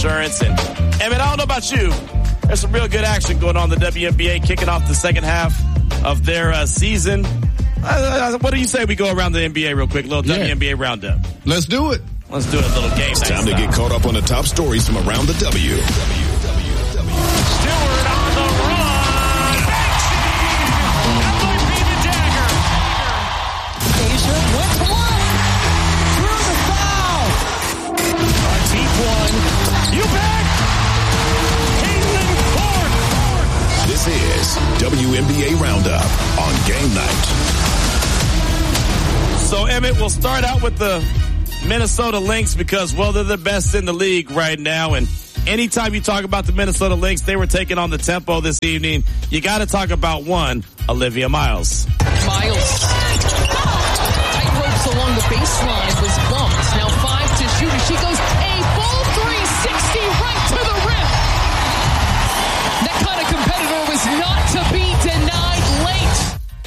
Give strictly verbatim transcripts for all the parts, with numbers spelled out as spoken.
Insurance. And, I mean, I don't know about you. There's some real good action going on in the W N B A, kicking off the second half of their uh, season. Uh, what do you say we go around the N B A real quick? A little yeah. W N B A roundup. Let's do it. Let's do it. A little game. It's time to get caught up on the top stories from around the W. Stewart on the run. That might be the dagger. Asia went to one. Through the foul. A deep one. You bet. Caitlin Clark. This is W N B A Roundup on Game Night. So, Emmett, we'll start out with the Minnesota Lynx because, well, they're the best in the league right now. And anytime you talk about the Minnesota Lynx, they were taking on the tempo this evening. You got to talk about one, Olivia Miles. Miles. Tight ropes along the baseline was bumped. Now five to shoot as she goes a full three sixty right to the rim. That kind of competitor was not to be denied late.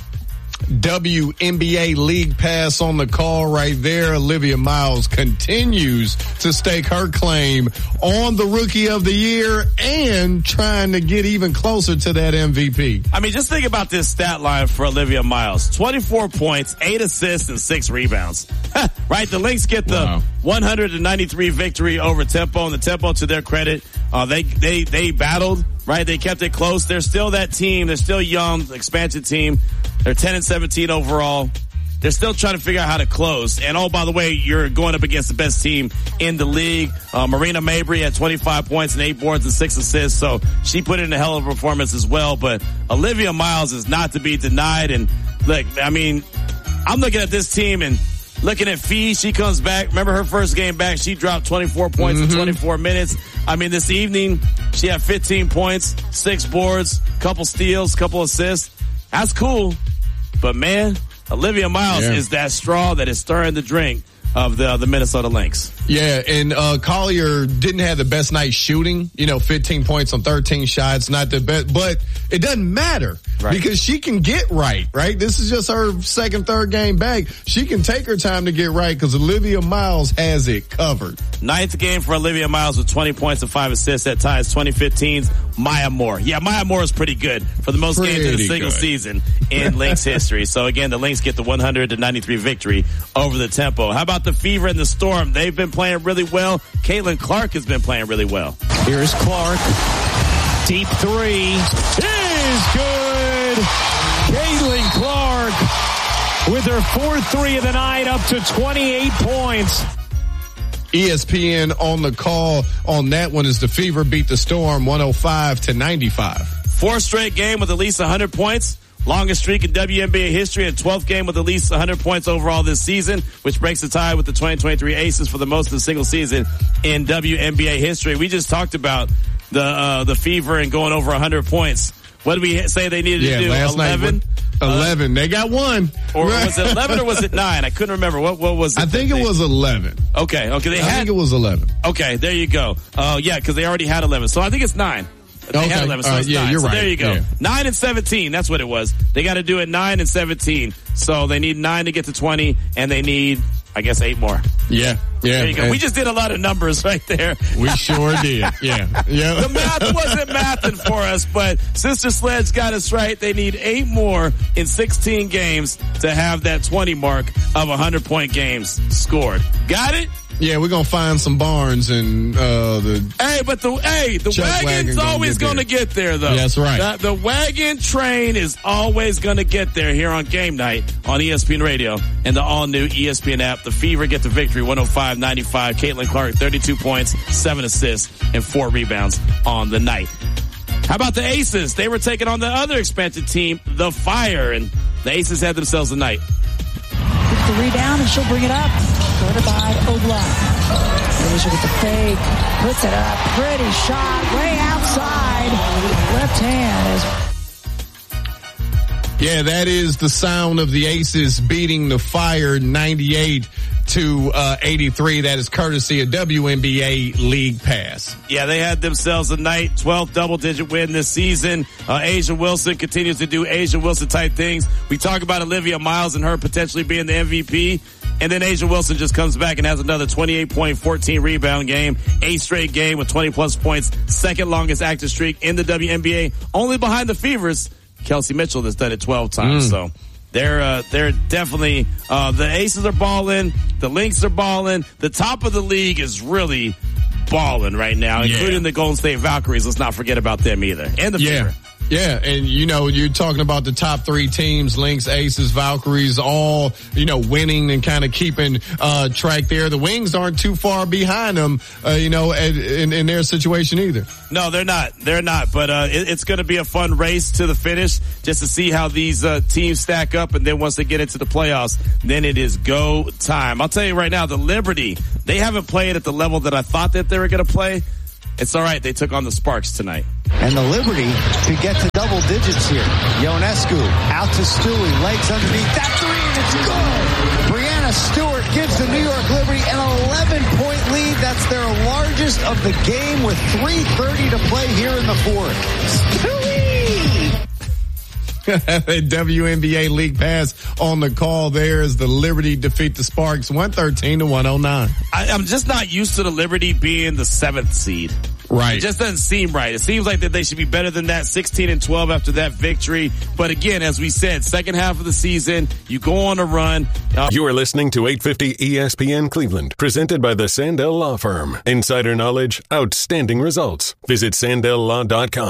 W N B A League Pass on the call right there. Olivia Miles continues to stake her claim on the Rookie of the Year and trying to get even closer to that M V P. I mean, just think about this stat line for Olivia Miles. twenty-four points, eight assists, and six rebounds. Right? The Lynx get the wow. one ninety-three victory over Tempo, and the Tempo, to their credit, uh, they, they, they battled, right? They kept it close. They're still that team. They're still young, expansion team. They're ten and seventeen overall. They're still trying to figure out how to close. And, oh, by the way, you're going up against the best team in the league. Uh, Marina Mabry had twenty-five points and eight boards and six assists, so she put in a hell of a performance as well. But Olivia Miles is not to be denied. And, look, I mean, I'm looking at this team and looking at Fee. She comes back. Remember her first game back, she dropped twenty-four points mm-hmm. in twenty-four minutes. I mean, this evening, she had fifteen points, six boards, couple steals, couple assists. That's cool. But, man, Olivia Miles yeah. is that straw that is stirring the drink of the uh, the Minnesota Lynx. Yeah, and uh Collier didn't have the best night shooting, you know, fifteen points on thirteen shots, not the best, but it doesn't matter right. because she can get right, right? This is just her second, third game back. She can take her time to get right because Olivia Miles has it covered. Ninth game for Olivia Miles with twenty points and five assists. That ties twenty fifteen's Maya Moore. Yeah, Maya Moore is pretty good for the most pretty games in a single good. season in Lynx history. So again, the Lynx get the one ninety-three victory over the Tempo. How about the Fever and the Storm? They've been playing really well. Caitlin Clark has been playing really well. Here's Clark. Deep three is good. Caitlin Clark with her fourth three of the night, up to twenty-eight points. E S P N on the call on that one as the Fever beat the Storm one oh five to ninety-five. Fourth straight game with at least one hundred points. Longest streak in W N B A history, and twelfth game with at least one hundred points overall this season, which breaks the tie with the twenty twenty-three Aces for the most of the single season in W N B A history. We just talked about the uh, the Fever and going over one hundred points. What did we say they needed yeah, to do? Last eleven? Night, eleven. Uh, they got one. Or was it eleven or was it nine? I couldn't remember. What what was it? I think it was eleven. Okay, okay. They I had, think it was eleven. Okay, there you go. Uh, yeah, because they already had eleven. So I think it's nine. They okay. had eleven, so uh, it's yeah, nine. you're so right. There you go. Yeah. nine and seventeen. That's what it was. They got to do it nine and seventeen. So they need nine to get to twenty, and they need, I guess, eight more. Yeah. Yeah. There you go. And we just did a lot of numbers right there. We sure did. Yeah. Yeah. The math wasn't mathing for us, but Sister Sledge got us right. They need eight more in sixteen games to have that twenty mark of one hundred point games scored. Got it? Yeah, we're gonna find some barns and uh the Hey, but the hey, the wagon's wagon always gonna get there though. Yeah, that's right. The, the wagon train is always gonna get there here on Game Night on E S P N Radio and the all new E S P N app. The Fever get the victory one oh five ninety-five. Caitlin Clark, thirty-two points, seven assists, and four rebounds on the night. How about the Aces? They were taking on the other expansion team, the Fire, and the Aces had themselves a night. Gets the rebound and she'll bring it up. Guarded by Oblak. Maybe she'll get the fake. Puts it up. Pretty shot. Way outside. Left hand is... Yeah, that is the sound of the Aces beating the Fire ninety-eight to eighty-three. That is courtesy of W N B A League Pass. Yeah, they had themselves a night, twelfth double-digit win this season. Uh, Asia Wilson continues to do Asia Wilson-type things. We talk about Olivia Miles and her potentially being the M V P. And then Asia Wilson just comes back and has another twenty-eight point, fourteen rebound game, eighth straight game with twenty plus points, second longest active streak in the W N B A, only behind the Fevers, Kelsey Mitchell, that's done it twelve times. Mm. So they're, uh, they're definitely, uh, the Aces are balling, the Lynx are balling, the top of the league is really balling right now, yeah. including the Golden State Valkyries. Let's not forget about them either. And the yeah. Fever. Yeah, and you know, you're talking about the top three teams, Lynx, Aces, Valkyries, all, you know, winning and kind of keeping uh track there. The Wings aren't too far behind them, uh, you know, in, in their situation either. No, they're not. They're not. But uh it, it's going to be a fun race to the finish just to see how these uh teams stack up. And then once they get into the playoffs, then it is go time. I'll tell you right now, the Liberty, they haven't played at the level that I thought that they were going to play. It's all right. They took on the Sparks tonight. And the Liberty could get to double digits here. Ionescu out to Stewie. Legs underneath. That three, and it's good. Brianna Stewart gives the New York Liberty an eleven-point lead. That's their largest of the game with three thirty to play here in the fourth. Stewie! W N B A League Pass on the call there as the Liberty defeat the Sparks one thirteen to one oh nine. I, I'm just not used to the Liberty being the seventh seed. Right. It just doesn't seem right. It seems like that they should be better than that, sixteen and twelve after that victory. But again, as we said, second half of the season, you go on a run. Uh, you are listening to eight fifty E S P N Cleveland, presented by the Sandell Law Firm. Insider knowledge, outstanding results. Visit sandell law dot com.